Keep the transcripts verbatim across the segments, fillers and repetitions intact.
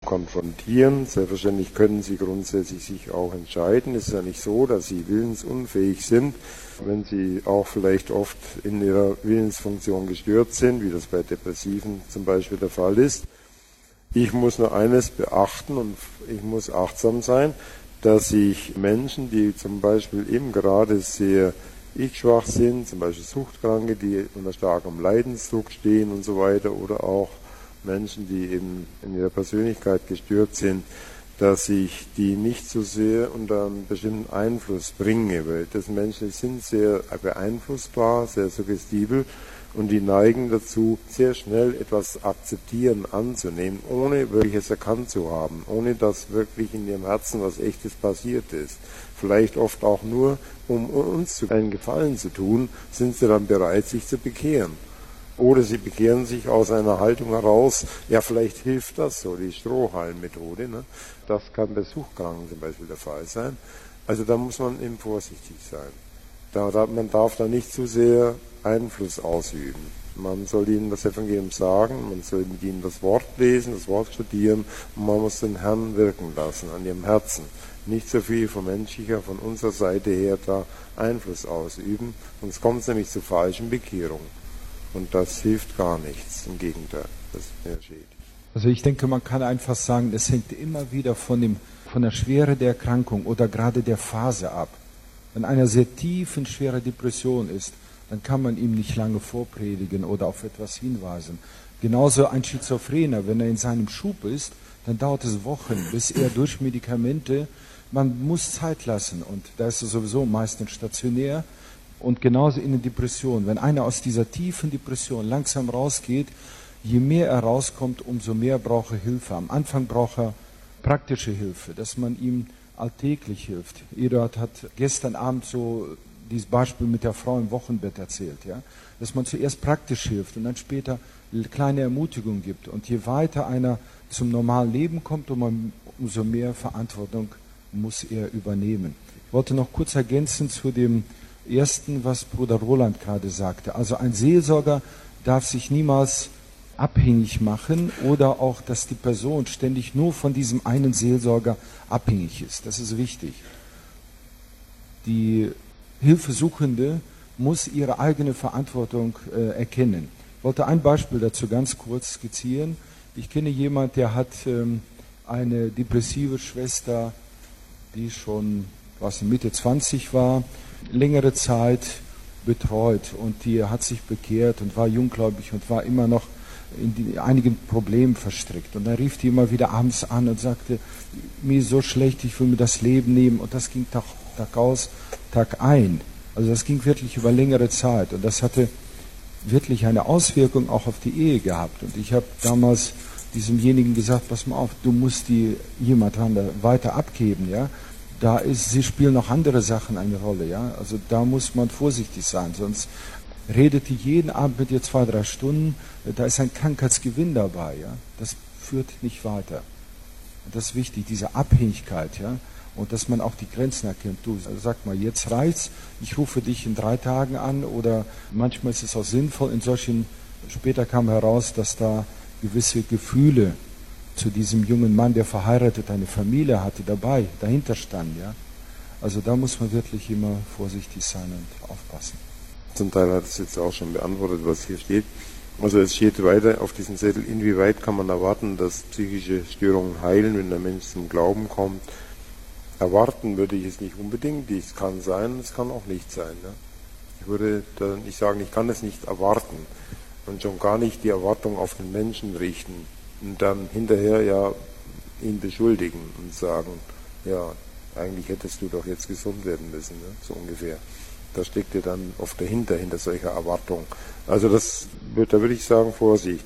konfrontieren. Selbstverständlich können sie grundsätzlich sich auch entscheiden. Es ist ja nicht so, dass sie willensunfähig sind, wenn sie auch vielleicht oft in ihrer Willensfunktion gestört sind, wie das bei Depressiven zum Beispiel der Fall ist. Ich muss nur eines beachten und ich muss achtsam sein, dass ich Menschen, die zum Beispiel eben gerade sehr ich-schwach sind, zum Beispiel Suchtkranke, die unter starkem Leidensdruck stehen und so weiter, oder auch Menschen, die eben in ihrer Persönlichkeit gestört sind, dass ich die nicht so sehr unter einen bestimmten Einfluss bringe, weil das Menschen sind sehr beeinflussbar, sehr suggestibel und die neigen dazu, sehr schnell etwas akzeptieren, anzunehmen, ohne wirklich es erkannt zu haben, ohne dass wirklich in ihrem Herzen was Echtes passiert ist. Vielleicht oft auch nur, um uns einen Gefallen zu tun, sind sie dann bereit, sich zu bekehren. Oder sie bekehren sich aus einer Haltung heraus, ja, vielleicht hilft das so, die Strohhalm-Methode. Ne? Das kann bei Suchtkranken zum Beispiel der Fall sein. Also da muss man eben vorsichtig sein. Da, da, man darf da nicht zu sehr Einfluss ausüben. Man soll ihnen das Evangelium sagen, man soll mit ihnen das Wort lesen, das Wort studieren und man muss den Herrn wirken lassen an ihrem Herzen. Nicht so viel von menschlicher, von unserer Seite her da Einfluss ausüben, sonst kommt es nämlich zu falschen Bekehrungen. Und das hilft gar nichts, im Gegenteil, das ist mehr schädlich. Also ich denke, man kann einfach sagen, es hängt immer wieder von, dem, von der Schwere der Erkrankung oder gerade der Phase ab. Wenn einer sehr tief in schwerer Depression ist, dann kann man ihm nicht lange vorpredigen oder auf etwas hinweisen. Genauso ein Schizophrener, wenn er in seinem Schub ist, dann dauert es Wochen, bis er durch Medikamente, man muss Zeit lassen und da ist er sowieso meistens stationär. Und genauso in der Depression, wenn einer aus dieser tiefen Depression langsam rausgeht, je mehr er rauskommt, umso mehr braucht er Hilfe. Am Anfang braucht er praktische Hilfe, dass man ihm alltäglich hilft. Eduard hat gestern Abend so dieses Beispiel mit der Frau im Wochenbett erzählt, ja, dass man zuerst praktisch hilft und dann später kleine Ermutigung gibt. Und je weiter einer zum normalen Leben kommt, umso mehr Verantwortung muss er übernehmen. Ich wollte noch kurz ergänzen zu dem Ersten, was Bruder Roland gerade sagte. Also ein Seelsorger darf sich niemals abhängig machen oder auch, dass die Person ständig nur von diesem einen Seelsorger abhängig ist. Das ist wichtig. Die Hilfesuchende muss ihre eigene Verantwortung äh, erkennen. Ich wollte ein Beispiel dazu ganz kurz skizzieren. Ich kenne jemanden, der hat ähm, eine depressive Schwester, die schon was Mitte zwanzig war, längere Zeit betreut und die hat sich bekehrt und war junggläubig und war immer noch in die, einigen Problemen verstrickt. Und dann rief die immer wieder abends an und sagte, mir ist so schlecht, ich will mir das Leben nehmen. Und das ging Tag, Tag aus, Tag ein. Also das ging wirklich über längere Zeit und das hatte wirklich eine Auswirkung auch auf die Ehe gehabt. Und ich habe damals diesemjenigen gesagt, pass mal auf, du musst die jemand weiter abgeben, ja. Da ist, sie spielen noch andere Sachen eine Rolle, ja. Also da muss man vorsichtig sein, sonst redet die jeden Abend mit dir zwei, drei Stunden, da ist ein Krankheitsgewinn dabei, ja. Das führt nicht weiter. Und das ist wichtig, diese Abhängigkeit, ja. Und dass man auch die Grenzen erkennt. Du sag mal, jetzt reicht's, ich rufe dich in drei Tagen an oder manchmal ist es auch sinnvoll, in solchen, später kam heraus, dass da gewisse Gefühle zu diesem jungen Mann, der verheiratet eine Familie hatte, dabei, dahinter stand, ja. Also da muss man wirklich immer vorsichtig sein und aufpassen. Zum Teil hat es jetzt auch schon beantwortet, was hier steht. Also es steht weiter auf diesem Zettel, inwieweit kann man erwarten, dass psychische Störungen heilen, wenn der Mensch zum Glauben kommt. Erwarten würde ich es nicht unbedingt, es kann sein, es kann auch nicht sein. Ne? Ich würde da nicht sagen, ich kann es nicht erwarten und schon gar nicht die Erwartung auf den Menschen richten und dann hinterher ja ihn beschuldigen und sagen, ja, eigentlich hättest du doch jetzt gesund werden müssen, ne? So ungefähr. Da steckt ja dann oft dahinter, hinter solcher Erwartung. Also das, da würde ich sagen, Vorsicht.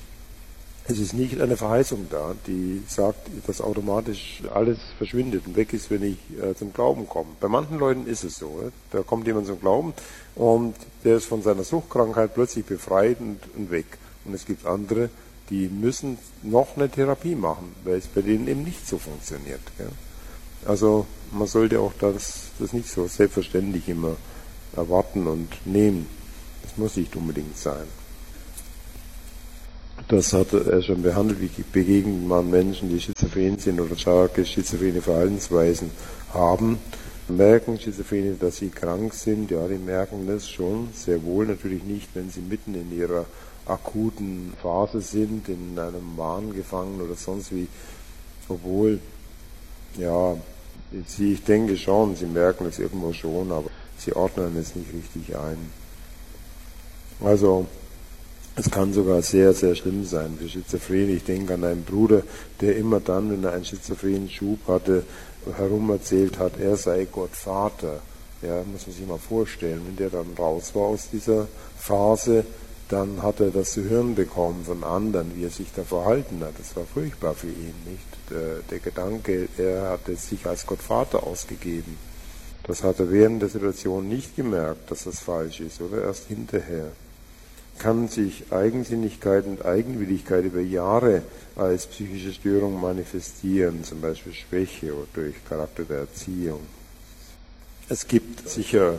Es ist nicht eine Verheißung da, die sagt, dass automatisch alles verschwindet und weg ist, wenn ich äh, zum Glauben komme. Bei manchen Leuten ist es so. Ne? Da kommt jemand zum Glauben und der ist von seiner Suchtkrankheit plötzlich befreit und, und weg. Und es gibt andere, die müssen noch eine Therapie machen, weil es bei denen eben nicht so funktioniert. Gell? Also man sollte auch das, das nicht so selbstverständlich immer erwarten und nehmen. Das muss nicht unbedingt sein. Das hat er schon behandelt, wie begegnet man Menschen, die schizophren sind oder starke schizophrene Verhaltensweisen haben, merken Schizophrene, dass sie krank sind. Ja, die merken das schon sehr wohl, natürlich nicht, wenn sie mitten in ihrer akuten Phase sind, in einem Wahn gefangen oder sonst wie. Obwohl, ja, sie, ich denke schon, sie merken es irgendwo schon, aber sie ordnen es nicht richtig ein. Also, es kann sogar sehr, sehr schlimm sein für Schizophrene. Ich denke an einen Bruder, der immer dann, wenn er einen schizophrenen Schub hatte, herum erzählt hat, er sei Gott Vater. Ja, muss man sich mal vorstellen. Wenn der dann raus war aus dieser Phase, dann hat er das zu hören bekommen von anderen, wie er sich da verhalten hat. Das war furchtbar für ihn, nicht? Der, der Gedanke, er hatte sich als Gott Vater ausgegeben. Das hat er während der Situation nicht gemerkt, dass das falsch ist, oder erst hinterher. Kann sich Eigensinnigkeit und Eigenwilligkeit über Jahre als psychische Störung manifestieren, zum Beispiel Schwäche oder durch Charakter der Erziehung. Es gibt sicher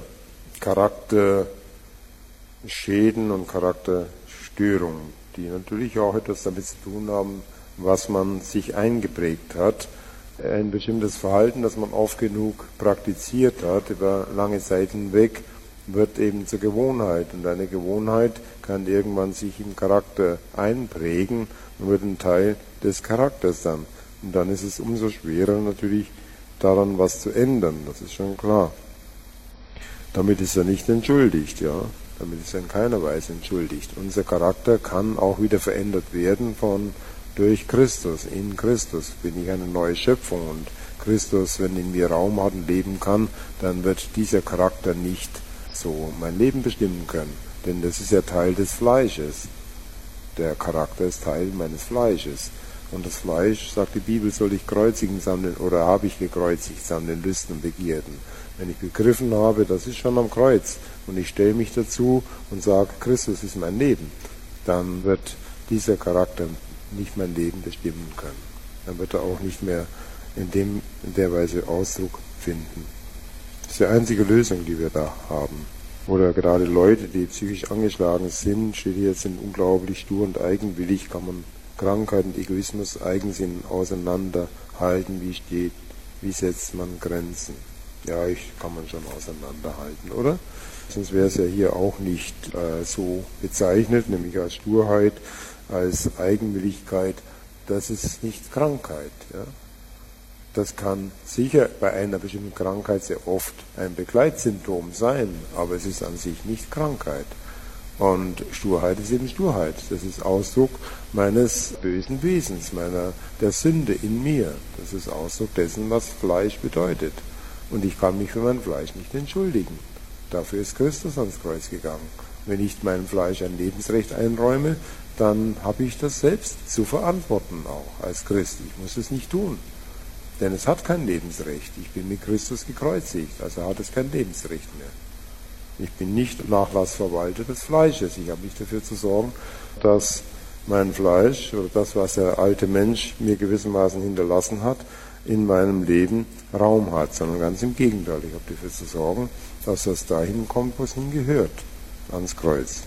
Charakterschäden und Charakterstörungen, die natürlich auch etwas damit zu tun haben, was man sich eingeprägt hat. Ein bestimmtes Verhalten, das man oft genug praktiziert hat, über lange Zeit hinweg, wird eben zur Gewohnheit. Und eine Gewohnheit kann irgendwann sich im Charakter einprägen und wird ein Teil des Charakters dann. Und dann ist es umso schwerer natürlich, daran was zu ändern. Das ist schon klar. Damit ist er nicht entschuldigt, ja. Damit ist er in keiner Weise entschuldigt. Unser Charakter kann auch wieder verändert werden von durch Christus. In Christus bin ich eine neue Schöpfung. Und Christus, wenn in mir Raum hat und leben kann, dann wird dieser Charakter nicht so mein Leben bestimmen können. Denn das ist ja Teil des Fleisches. Der Charakter ist Teil meines Fleisches. Und das Fleisch, sagt die Bibel, soll ich kreuzigen samt oder habe ich gekreuzigt samt den Lüsten und Begierden. Wenn ich begriffen habe, das ist schon am Kreuz und ich stelle mich dazu und sage, Christus ist mein Leben, dann wird dieser Charakter nicht mein Leben bestimmen können. Dann wird er auch nicht mehr in, dem, in der Weise Ausdruck finden. Das ist die einzige Lösung, die wir da haben. Oder gerade Leute, die psychisch angeschlagen sind, steht hier, sind unglaublich stur und eigenwillig, kann man Krankheit und Egoismus, Eigensinn auseinanderhalten, wie steht, wie setzt man Grenzen. Ja, ich kann man schon auseinanderhalten, oder? Sonst wäre es ja hier auch nicht äh, so bezeichnet, nämlich als Sturheit, als Eigenwilligkeit. Das ist nicht Krankheit. Ja? Das kann sicher bei einer bestimmten Krankheit sehr oft ein Begleitsymptom sein, aber es ist an sich nicht Krankheit. Und Sturheit ist eben Sturheit. Das ist Ausdruck meines bösen Wesens, meiner der Sünde in mir. Das ist Ausdruck dessen, was Fleisch bedeutet. Und ich kann mich für mein Fleisch nicht entschuldigen. Dafür ist Christus ans Kreuz gegangen. Wenn ich meinem Fleisch ein Lebensrecht einräume, dann habe ich das selbst zu verantworten auch als Christ. Ich muss es nicht tun. Denn es hat kein Lebensrecht. Ich bin mit Christus gekreuzigt, also hat es kein Lebensrecht mehr. Ich bin nicht Nachlassverwalter des Fleisches. Ich habe nicht dafür zu sorgen, dass mein Fleisch oder das, was der alte Mensch mir gewissermaßen hinterlassen hat, in meinem Leben Raum hat, sondern ganz im Gegenteil. Ich habe dafür zu sorgen, dass das dahin kommt, wo es hingehört, ans Kreuz.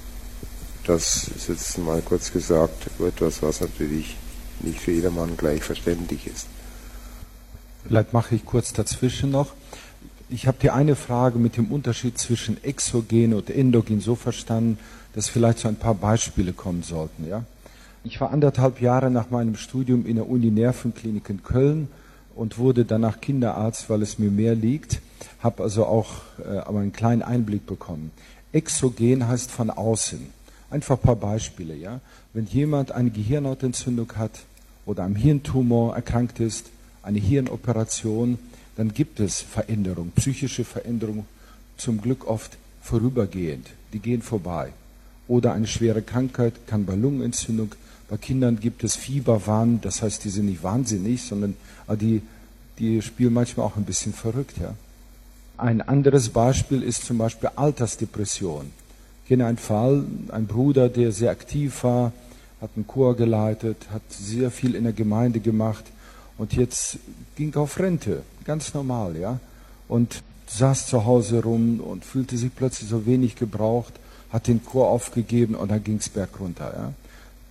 Das ist jetzt mal kurz gesagt etwas, was natürlich nicht für jedermann gleich verständlich ist. Vielleicht mache ich kurz dazwischen noch. Ich habe die eine Frage mit dem Unterschied zwischen exogen und endogen so verstanden, dass vielleicht so ein paar Beispiele kommen sollten. Ja? Ich war anderthalb Jahre nach meinem Studium in der Uni-Nervenklinik in Köln und wurde danach Kinderarzt, weil es mir mehr liegt, habe also auch äh, aber einen kleinen Einblick bekommen. Exogen heißt von außen. Einfach ein paar Beispiele. Ja? Wenn jemand eine Gehirnhautentzündung hat oder am Hirntumor erkrankt ist, eine Hirnoperation, dann gibt es Veränderungen, psychische Veränderungen, zum Glück oft vorübergehend. Die gehen vorbei. Oder eine schwere Krankheit, kann bei Lungenentzündung, bei Kindern gibt es Fieberwahn, das heißt, die sind nicht wahnsinnig, sondern die, die spielen manchmal auch ein bisschen verrückt. Ja. Ein anderes Beispiel ist zum Beispiel Altersdepression. Ich kenne einen Fall, ein Bruder, der sehr aktiv war, hat einen Chor geleitet, hat sehr viel in der Gemeinde gemacht und jetzt ging auf Rente, ganz normal, ja, und saß zu Hause rum und fühlte sich plötzlich so wenig gebraucht, hat den Chor aufgegeben und dann ging es bergunter. Ja.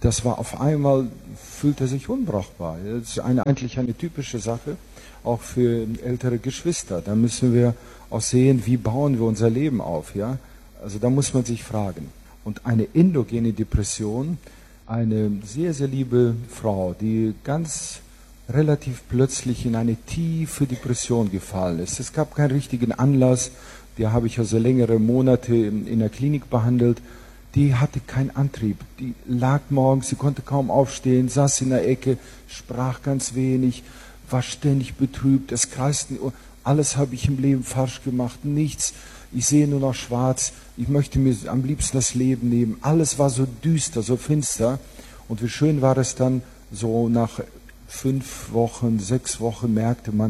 das war auf einmal, fühlte er sich unbrauchbar. Das ist eine, eigentlich eine typische Sache, auch für ältere Geschwister. Da müssen wir auch sehen, wie bauen wir unser Leben auf. Ja? Also da muss man sich fragen. Und eine endogene Depression, eine sehr, sehr liebe Frau, die ganz relativ plötzlich in eine tiefe Depression gefallen ist. Es gab keinen richtigen Anlass, die habe ich also längere Monate in, in der Klinik behandelt. Die hatte keinen Antrieb, die lag morgens, sie konnte kaum aufstehen, saß in der Ecke, sprach ganz wenig, war ständig betrübt, es kreisten, alles habe ich im Leben falsch gemacht, nichts, ich sehe nur noch schwarz, ich möchte mir am liebsten das Leben nehmen. Alles war so düster, so finster. Und wie schön war es dann, so nach fünf Wochen, sechs Wochen merkte man,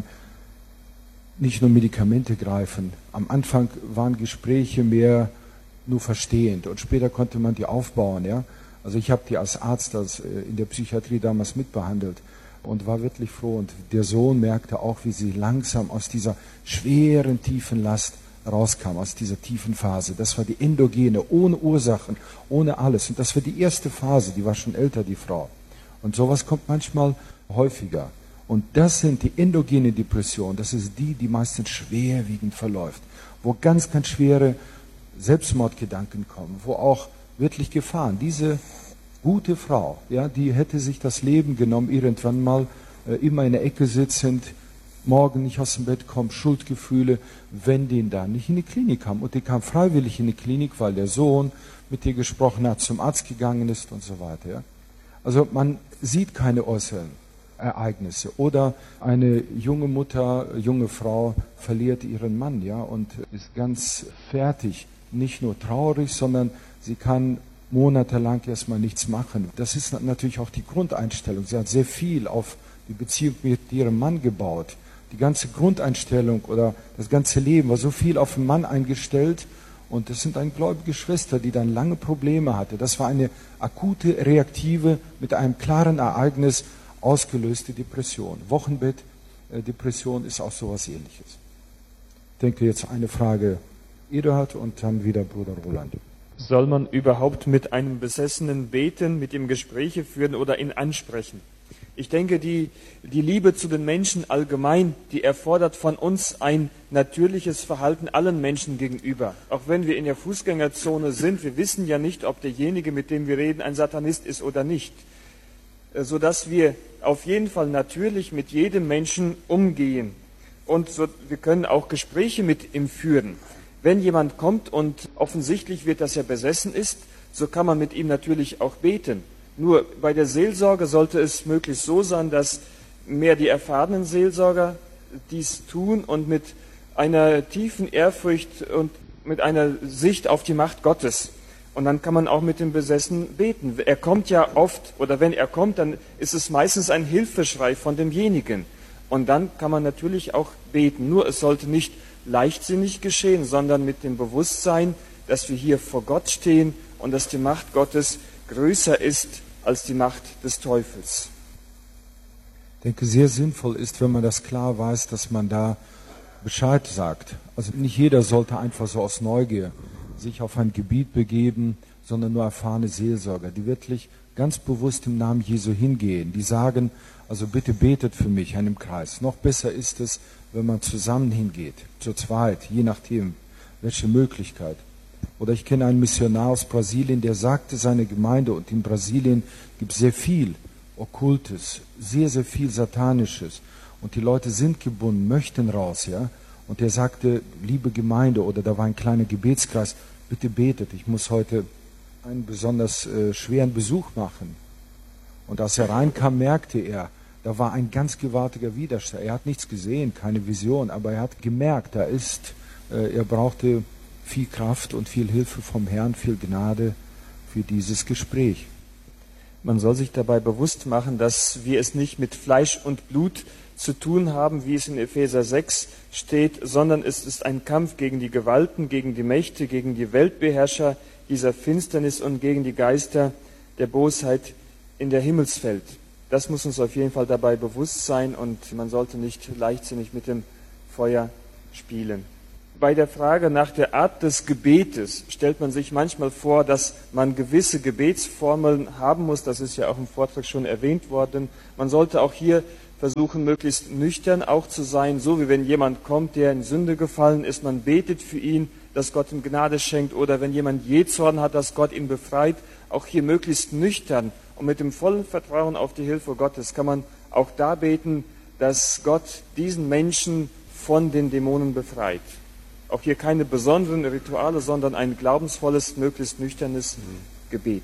nicht nur Medikamente greifen. Am Anfang waren Gespräche mehr nur verstehend und später konnte man die aufbauen. Ja? Also ich habe die als Arzt als, in der Psychiatrie damals mitbehandelt und war wirklich froh. Und der Sohn merkte auch, wie sie langsam aus dieser schweren, tiefen Last rauskam, aus dieser tiefen Phase. Das war die endogene, ohne Ursachen, ohne alles. Und das war die erste Phase, die war schon älter, die Frau. Und sowas kommt manchmal häufiger. Und das sind die endogene Depressionen, das ist die, die meistens schwerwiegend verläuft, wo ganz, ganz schwere Selbstmordgedanken kommen, wo auch wirklich Gefahren. Diese gute Frau, ja, die hätte sich das Leben genommen, irgendwann mal äh, immer in der Ecke sitzend, morgen nicht aus dem Bett kommen, Schuldgefühle, wenn die da nicht in die Klinik kam. Und die kam freiwillig in die Klinik, weil der Sohn mit ihr gesprochen hat, zum Arzt gegangen ist und so weiter. Ja. Also man sieht keine äußeren Ereignisse. Oder eine junge Mutter, junge Frau verliert ihren Mann, ja, und ist ganz fertig. Nicht nur traurig, sondern sie kann monatelang erstmal nichts machen. Das ist natürlich auch die Grundeinstellung. Sie hat sehr viel auf die Beziehung mit ihrem Mann gebaut. Die ganze Grundeinstellung oder das ganze Leben war so viel auf den Mann eingestellt. Und das sind eine gläubige Schwester, die dann lange Probleme hatte. Das war eine akute, reaktive, mit einem klaren Ereignis ausgelöste Depression. Wochenbett, äh, Depression ist auch sowas Ähnliches. Ich denke jetzt eine Frage Eduard und dann wieder Bruder Roland. Soll man überhaupt mit einem Besessenen beten, mit ihm Gespräche führen oder ihn ansprechen? Ich denke, die, die Liebe zu den Menschen allgemein, die erfordert von uns ein natürliches Verhalten allen Menschen gegenüber. Auch wenn wir in der Fußgängerzone sind, wir wissen ja nicht, ob derjenige, mit dem wir reden, ein Satanist ist oder nicht. Sodass wir auf jeden Fall natürlich mit jedem Menschen umgehen. Und so, wir können auch Gespräche mit ihm führen. Wenn jemand kommt und offensichtlich wird, dass er besessen ist, so kann man mit ihm natürlich auch beten. Nur bei der Seelsorge sollte es möglichst so sein, dass mehr die erfahrenen Seelsorger dies tun und mit einer tiefen Ehrfurcht und mit einer Sicht auf die Macht Gottes. Und dann kann man auch mit dem Besessenen beten. Er kommt ja oft, oder wenn er kommt, dann ist es meistens ein Hilfeschrei von demjenigen. Und dann kann man natürlich auch beten. Nur es sollte nicht leichtsinnig geschehen, sondern mit dem Bewusstsein, dass wir hier vor Gott stehen und dass die Macht Gottes größer ist als die Macht des Teufels. Ich denke, sehr sinnvoll ist, wenn man das klar weiß, dass man da Bescheid sagt. Also nicht jeder sollte einfach so aus Neugier sich auf ein Gebiet begeben, sondern nur erfahrene Seelsorger, die wirklich ganz bewusst im Namen Jesu hingehen. Die sagen, also bitte betet für mich in einem Kreis. Noch besser ist es, wenn man zusammen hingeht, zu zweit, je nachdem, welche Möglichkeit. Oder ich kenne einen Missionar aus Brasilien, der sagte seiner Gemeinde, und in Brasilien gibt es sehr viel Okkultes, sehr, sehr viel Satanisches. Und die Leute sind gebunden, möchten raus, ja. Und er sagte, liebe Gemeinde, oder da war ein kleiner Gebetskreis, bitte betet, ich muss heute einen besonders äh, schweren Besuch machen. Und als er reinkam, merkte er, da war ein ganz gewaltiger Widerstand. Er hat nichts gesehen, keine Vision, aber er hat gemerkt, da ist, äh, er brauchte viel Kraft und viel Hilfe vom Herrn, viel Gnade für dieses Gespräch. Man soll sich dabei bewusst machen, dass wir es nicht mit Fleisch und Blut zu tun haben, wie es in Epheser sechs steht, sondern es ist ein Kampf gegen die Gewalten, gegen die Mächte, gegen die Weltbeherrscher dieser Finsternis und gegen die Geister der Bosheit in der Himmelswelt. Das muss uns auf jeden Fall dabei bewusst sein und man sollte nicht leichtsinnig mit dem Feuer spielen. Bei der Frage nach der Art des Gebetes stellt man sich manchmal vor, dass man gewisse Gebetsformeln haben muss. Das ist ja auch im Vortrag schon erwähnt worden. Man sollte auch hier versuchen, möglichst nüchtern auch zu sein, so wie wenn jemand kommt, der in Sünde gefallen ist. Man betet für ihn, dass Gott ihm Gnade schenkt, oder wenn jemand Jähzorn hat, dass Gott ihn befreit. Auch hier möglichst nüchtern und mit dem vollen Vertrauen auf die Hilfe Gottes kann man auch da beten, dass Gott diesen Menschen von den Dämonen befreit. Auch hier keine besonderen Rituale, sondern ein glaubensvolles, möglichst nüchternes Gebet.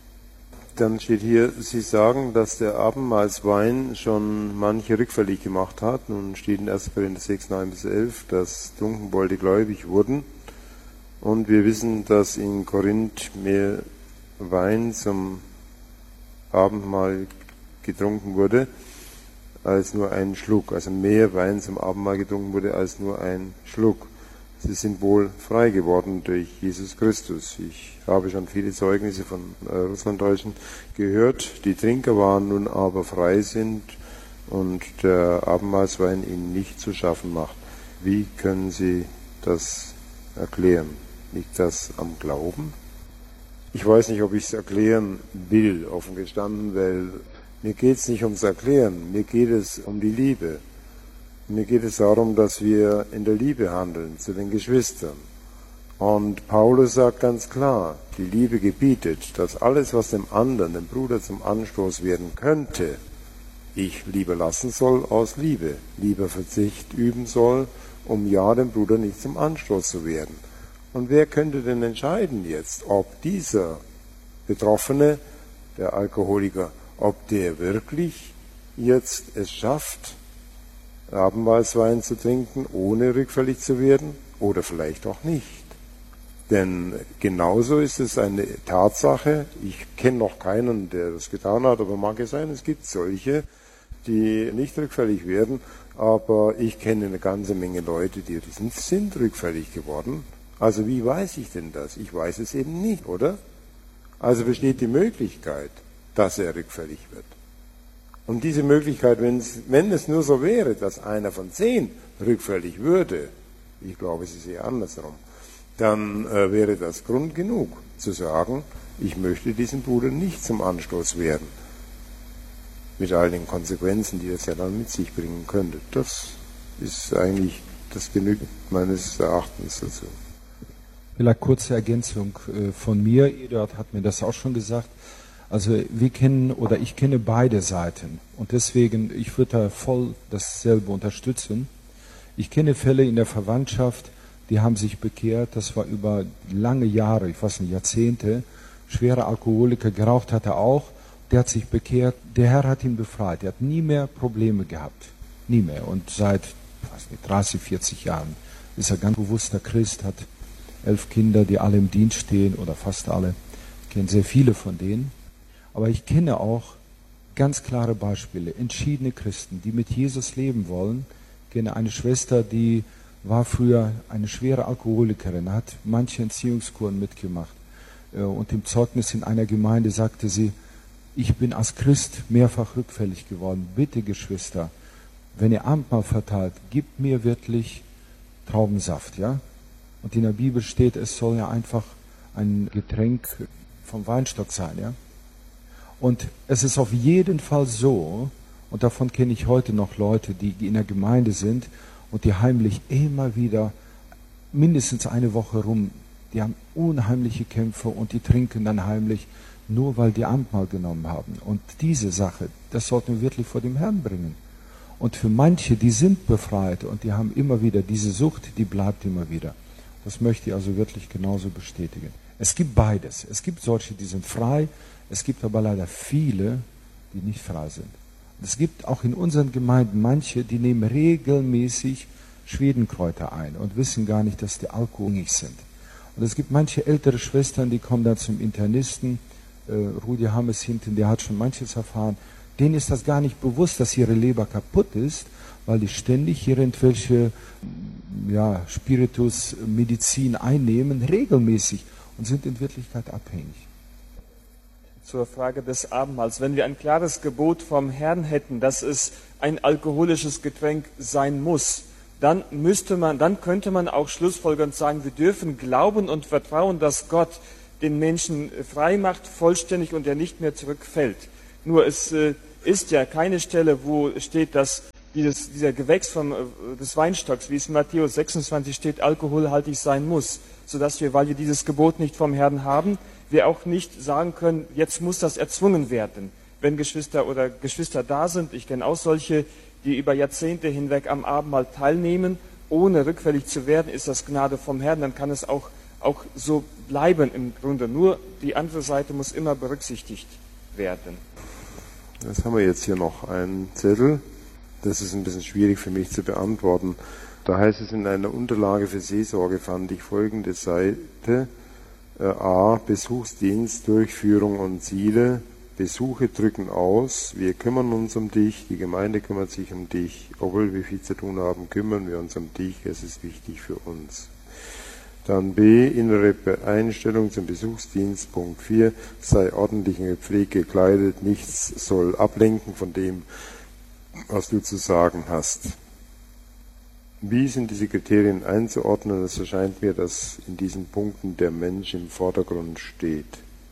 Dann steht hier, Sie sagen, dass der Abendmahlswein schon manche rückfällig gemacht hat. Nun steht in erster Korinther sechs, neun bis elf, dass Trunkenbolde gläubig wurden. Und wir wissen, dass in Korinth mehr Wein zum Abendmahl getrunken wurde, als nur ein Schluck. Also mehr Wein zum Abendmahl getrunken wurde, als nur ein Schluck. Sie sind wohl frei geworden durch Jesus Christus. Ich habe schon viele Zeugnisse von äh, Russlanddeutschen gehört, die Trinker waren, nun aber frei sind und der Abendmahlswein ihnen nicht zu schaffen macht. Wie können Sie das erklären? Liegt das am Glauben? Ich weiß nicht, ob ich es erklären will, offen gestanden, weil mir geht es nicht ums Erklären, mir geht es um die Liebe. Mir geht es darum, dass wir in der Liebe handeln zu den Geschwistern. Und Paulus sagt ganz klar, die Liebe gebietet, dass alles, was dem anderen, dem Bruder zum Anstoß werden könnte, ich lieber lassen soll aus Liebe, lieber Verzicht üben soll, um ja dem Bruder nicht zum Anstoß zu werden. Und wer könnte denn entscheiden jetzt, ob dieser Betroffene, der Alkoholiker, ob der wirklich jetzt es schafft, Abendmahlswein zu trinken, ohne rückfällig zu werden, oder vielleicht auch nicht. Denn genauso ist es eine Tatsache, ich kenne noch keinen, der das getan hat, aber mag es sein, es gibt solche, die nicht rückfällig werden, aber ich kenne eine ganze Menge Leute, die sind rückfällig geworden. Also wie weiß ich denn das? Ich weiß es eben nicht, oder? Also besteht die Möglichkeit, dass er rückfällig wird. Und diese Möglichkeit, wenn es, wenn es nur so wäre, dass einer von zehn rückfällig würde, ich glaube, es ist eher andersrum, dann äh, wäre das Grund genug zu sagen, ich möchte diesem Bruder nicht zum Anstoß werden. Mit all den Konsequenzen, die das ja dann mit sich bringen könnte. Das ist eigentlich, das genügt meines Erachtens dazu. Vielleicht kurze Ergänzung äh, von mir. Eduard hat mir das auch schon gesagt. Also wir kennen oder ich kenne beide Seiten und deswegen, ich würde da voll dasselbe unterstützen. Ich kenne Fälle in der Verwandtschaft, die haben sich bekehrt, das war über lange Jahre, ich weiß nicht, Jahrzehnte, schwerer Alkoholiker, geraucht hat er auch, der hat sich bekehrt, der Herr hat ihn befreit, er hat nie mehr Probleme gehabt, nie mehr. Und seit, weiß nicht, dreißig, vierzig Jahren ist er ganz bewusster Christ, hat elf Kinder, die alle im Dienst stehen oder fast alle, ich kenne sehr viele von denen. Aber ich kenne auch ganz klare Beispiele, entschiedene Christen, die mit Jesus leben wollen. Ich kenne eine Schwester, die war früher eine schwere Alkoholikerin, hat manche Entziehungskuren mitgemacht. Und im Zeugnis in einer Gemeinde sagte sie, ich bin als Christ mehrfach rückfällig geworden. Bitte, Geschwister, wenn ihr Abendmahl verteilt, gebt mir wirklich Traubensaft, ja? Und in der Bibel steht, es soll ja einfach ein Getränk vom Weinstock sein, ja? Und es ist auf jeden Fall so, und davon kenne ich heute noch Leute, die in der Gemeinde sind und die heimlich immer wieder mindestens eine Woche rum, die haben unheimliche Kämpfe und die trinken dann heimlich, nur weil die Abendmahl genommen haben. Und diese Sache, das sollten wir wirklich vor dem Herrn bringen. Und für manche, die sind befreit und die haben immer wieder diese Sucht, die bleibt immer wieder. Das möchte ich also wirklich genauso bestätigen. Es gibt beides. Es gibt solche, die sind frei, es gibt aber leider viele, die nicht frei sind. Und es gibt auch in unseren Gemeinden manche, die nehmen regelmäßig Schwedenkräuter ein und wissen gar nicht, dass die alkoholisch sind. Und es gibt manche ältere Schwestern, die kommen dann zum Internisten, äh, Rudi Hammes hinten, der hat schon manches erfahren, denen ist das gar nicht bewusst, dass ihre Leber kaputt ist, weil die ständig irgendwelche ja, Spiritus, Medizin einnehmen, regelmäßig, und sind in Wirklichkeit abhängig. Zur Frage des Abendmahls. Wenn wir ein klares Gebot vom Herrn hätten, dass es ein alkoholisches Getränk sein muss, dann müsste man, dann könnte man auch schlussfolgernd sagen, wir dürfen glauben und vertrauen, dass Gott den Menschen frei macht, vollständig und er nicht mehr zurückfällt. Nur es äh, ist ja keine Stelle, wo steht, dass dieses, dieser Gewächs vom, äh, des Weinstocks, wie es in Matthäus sechsundzwanzig steht, alkoholhaltig sein muss, sodass wir, weil wir dieses Gebot nicht vom Herrn haben, wir auch nicht sagen können, jetzt muss das erzwungen werden. Wenn Geschwister oder Geschwister da sind, ich kenne auch solche, die über Jahrzehnte hinweg am Abendmahl teilnehmen, ohne rückfällig zu werden, ist das Gnade vom Herrn, dann kann es auch, auch so bleiben im Grunde. Nur die andere Seite muss immer berücksichtigt werden. Jetzt haben wir jetzt hier noch einen Zettel. Das ist ein bisschen schwierig für mich zu beantworten. Da heißt es in einer Unterlage für Seelsorge fand ich folgende Seite. Äh, A. Besuchsdienst, Durchführung und Ziele. Besuche drücken aus, wir kümmern uns um dich, die Gemeinde kümmert sich um dich, obwohl wir viel zu tun haben, kümmern wir uns um dich, es ist wichtig für uns. Dann B, innere Einstellung zum Besuchsdienst, Punkt vier, sei ordentlich und gepflegt gekleidet, nichts soll ablenken von dem, was du zu sagen hast. Wie sind diese Kriterien einzuordnen? Es erscheint mir, dass in diesen Punkten der Mensch im Vordergrund steht.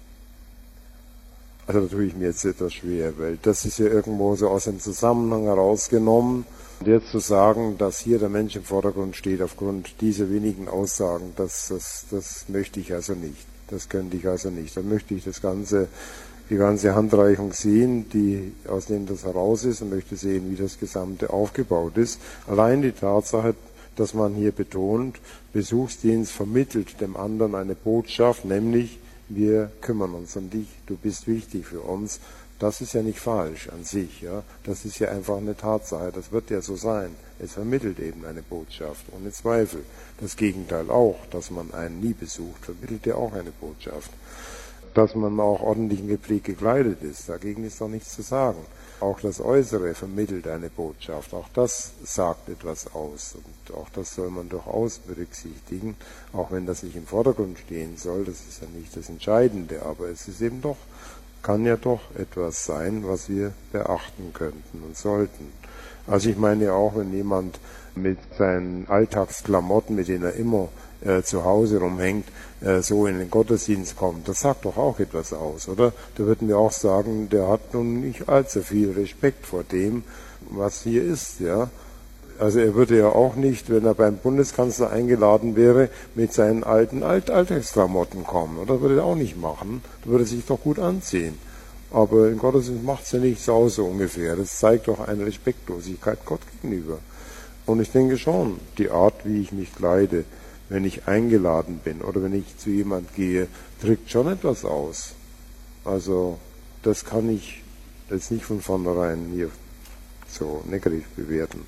Also da tue ich mir jetzt etwas schwer, weil das ist ja irgendwo so aus dem Zusammenhang herausgenommen. Und jetzt zu sagen, dass hier der Mensch im Vordergrund steht aufgrund dieser wenigen Aussagen, das, das, das möchte ich also nicht. Das könnte ich also nicht. Dann möchte ich das ganze, die ganze Handreichung sehen, die, aus dem das heraus ist, und möchte sehen, wie das Gesamte aufgebaut ist. Allein die Tatsache, dass man hier betont, Besuchsdienst vermittelt dem anderen eine Botschaft, nämlich wir kümmern uns um dich, du bist wichtig für uns. Das ist ja nicht falsch an sich, ja. Das ist ja einfach eine Tatsache, das wird ja so sein. Es vermittelt eben eine Botschaft, ohne Zweifel. Das Gegenteil auch, dass man einen nie besucht, vermittelt ja auch eine Botschaft. Dass man auch ordentlich und gepflegt gekleidet ist, dagegen ist doch nichts zu sagen. Auch das Äußere vermittelt eine Botschaft, auch das sagt etwas aus und auch das soll man durchaus berücksichtigen, auch wenn das nicht im Vordergrund stehen soll, das ist ja nicht das Entscheidende, aber es ist eben doch, kann ja doch etwas sein, was wir beachten könnten und sollten. Also ich meine ja auch, wenn jemand mit seinen Alltagsklamotten, mit denen er immer äh, zu Hause rumhängt, äh, so in den Gottesdienst kommt, das sagt doch auch etwas aus, oder? Da würden wir auch sagen, der hat nun nicht allzu viel Respekt vor dem, was hier ist, ja. Also er würde ja auch nicht, wenn er beim Bundeskanzler eingeladen wäre, mit seinen alten Alt Alltagsklamotten kommen, oder? Das würde er auch nicht machen, da würde er sich doch gut anziehen. Aber im Gottesdienst macht es ja nicht so, so ungefähr. Das zeigt doch eine Respektlosigkeit Gott gegenüber. Und ich denke schon, die Art, wie ich mich kleide, wenn ich eingeladen bin oder wenn ich zu jemand gehe, drückt schon etwas aus. Also das kann ich jetzt nicht von vornherein hier so negativ bewerten.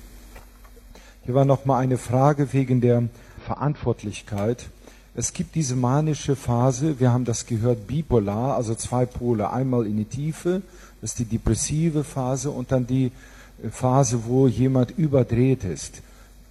Hier war noch mal eine Frage wegen der Verantwortlichkeit. Es gibt diese manische Phase, wir haben das gehört, bipolar, also zwei Pole. Einmal in die Tiefe, das ist die depressive Phase, und dann die Phase, wo jemand überdreht ist,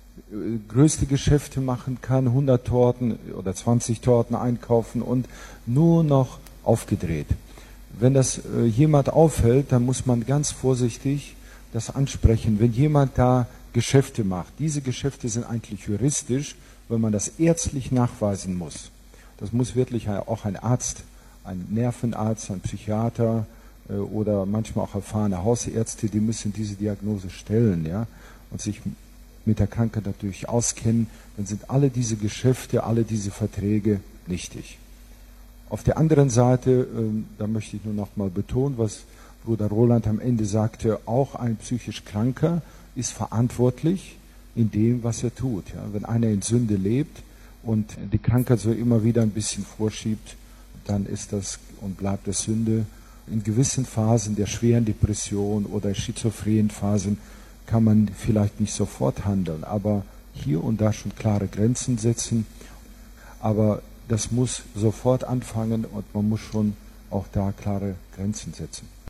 größte Geschäfte machen kann, hundert Torten oder zwanzig Torten einkaufen und nur noch aufgedreht. Wenn das äh, jemand auffällt, dann muss man ganz vorsichtig das ansprechen. Wenn jemand da Geschäfte macht, diese Geschäfte sind eigentlich juristisch, wenn man das ärztlich nachweisen muss. Das muss wirklich auch ein Arzt, ein Nervenarzt, ein Psychiater äh, oder manchmal auch erfahrene Hausärzte, die müssen diese Diagnose stellen, ja, und sich mit der Krankheit natürlich auskennen, dann sind alle diese Geschäfte, alle diese Verträge nichtig. Auf der anderen Seite, äh, da möchte ich nur noch mal betonen, was Bruder Roland am Ende sagte, auch ein psychisch Kranker ist verantwortlich in dem, was er tut. Ja. Wenn einer in Sünde lebt und die Krankheit so immer wieder ein bisschen vorschiebt, dann ist das und bleibt das Sünde. In gewissen Phasen der schweren Depression oder schizophrenen Phasen kann man vielleicht nicht sofort handeln, aber hier und da schon klare Grenzen setzen. Aber das muss sofort anfangen und man muss schon auch da klare Grenzen setzen.